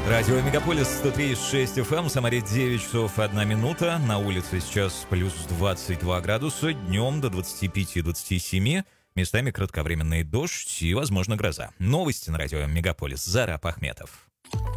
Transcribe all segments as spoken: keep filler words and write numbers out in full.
Радио Мегаполис сто три и шесть эф эм, в Самаре девять часов одна минута, на улице сейчас плюс двадцать два градуса, днем до двадцати пяти - двадцати семи, местами кратковременный дождь и, возможно, гроза. Новости на радио Мегаполис. Зараб Ахметов.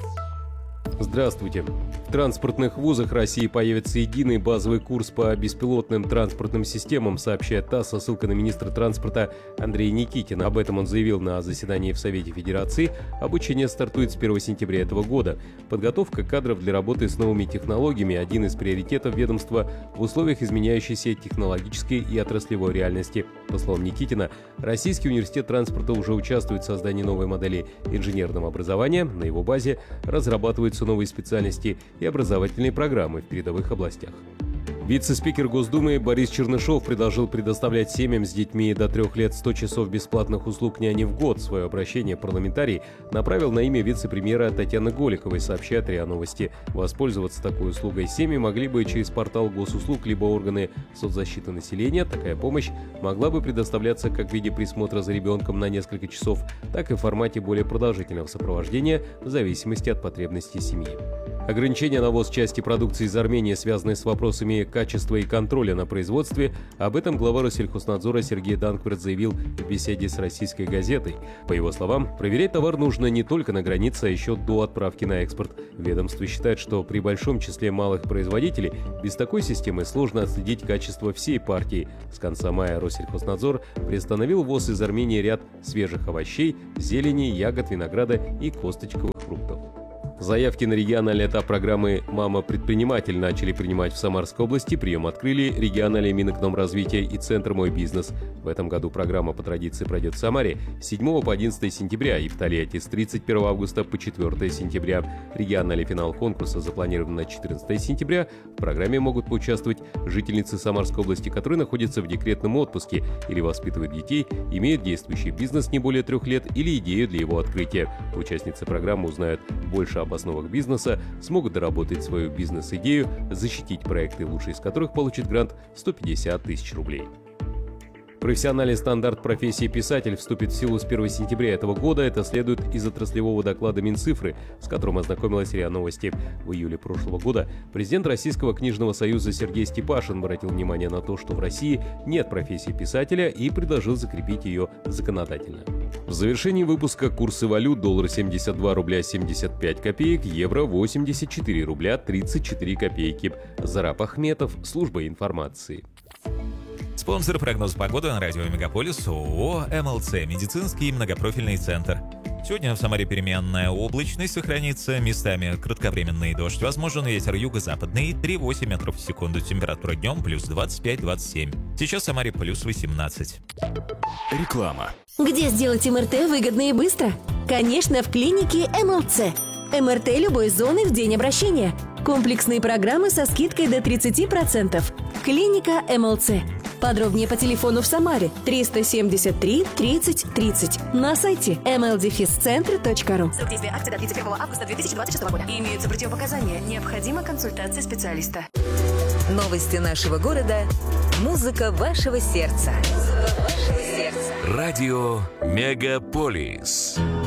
Здравствуйте. В транспортных вузах России появится единый базовый курс по беспилотным транспортным системам, сообщает ТАСС со ссылкой на министра транспорта Андрея Никитина. Об этом он заявил на заседании в Совете Федерации. Обучение стартует с первого сентября этого года. Подготовка кадров для работы с новыми технологиями – один из приоритетов ведомства в условиях изменяющейся технологической и отраслевой реальности. По словам Никитина, Российский университет транспорта уже участвует в создании новой модели инженерного образования. На его базе разрабатываются новые специальности и образовательные программы в передовых областях. Вице-спикер Госдумы Борис Чернышов предложил предоставлять семьям с детьми до трех лет сто часов бесплатных услуг няни в год. Свое обращение парламентарий направил на имя вице-премьера Татьяны Голиковой, сообщает РИА Новости. Воспользоваться такой услугой семьи могли бы через портал госуслуг либо органы соцзащиты населения. Такая помощь могла бы предоставляться как в виде присмотра за ребенком на несколько часов, так и в формате более продолжительного сопровождения в зависимости от потребностей семьи. Ограничение на ввоз части продукции из Армении, связанные с вопросами качества и контроля на производстве, об этом глава Россельхознадзора Сергей Данквирт заявил в беседе с «Российской газетой». По его словам, проверять товар нужно не только на границе, а еще до отправки на экспорт. Ведомство считает, что при большом числе малых производителей без такой системы сложно отследить качество всей партии. С конца мая Россельхознадзор приостановил ввоз из Армении ряд свежих овощей, зелени, ягод, винограда и косточковых фруктов. Заявки на региональный этап программы «Мама-предприниматель» начали принимать в Самарской области. Прием открыли региональный Минэкономразвития и Центр «Мой бизнес». В этом году программа по традиции пройдет в Самаре с седьмого по одиннадцатое сентября и в Тольятти с тридцать первого августа по четвёртое сентября. Региональный финал конкурса запланирован на четырнадцатое сентября. В программе могут поучаствовать жительницы Самарской области, которые находятся в декретном отпуске или воспитывают детей, имеют действующий бизнес не более трех лет или идею для его открытия. Участницы программы узнают больше об основах бизнеса, смогут доработать свою бизнес-идею, защитить проекты, лучший из которых получит грант сто пятьдесят тысяч рублей. Профессиональный стандарт профессии писатель вступит в силу с первого сентября этого года. Это следует из отраслевого доклада Минцифры, с которым ознакомилась РИА Новости. В июле прошлого года президент Российского книжного союза Сергей Степашин обратил внимание на то, что в России нет профессии писателя, и предложил закрепить ее законодательно. В завершении выпуска курсы валют: доллар семьдесят два рубля семьдесят пять копеек, евро восемьдесят четыре рубля тридцать четыре копейки. Зараб Ахметов, служба информации. Спонсор прогноза погоды на радио Мегаполис ООО эм эл цэ «Медицинский многопрофильный центр». Сегодня в Самаре переменная облачность сохранится, местами кратковременный дождь, возможен ветер юго-западный три целых восемь десятых метров в секунду, температура днем плюс двадцать пять - двадцать семь. Сейчас в Самаре плюс восемнадцать. Реклама. Где сделать эм эр тэ выгодно и быстро? Конечно, в клинике эм эл цэ. эм эр тэ любой зоны в день обращения. Комплексные программы со скидкой до тридцати процентов. Клиника эм эл цэ. Подробнее по телефону в Самаре триста семьдесят три тридцать тридцать. На сайте эм эл дефис центр точка ру. Срок действия акции до тридцать первого августа две тысячи двадцать шестого года. Имеются противопоказания. Необходима консультация специалиста. Новости нашего города. Музыка вашего сердца. Радио Мегаполис.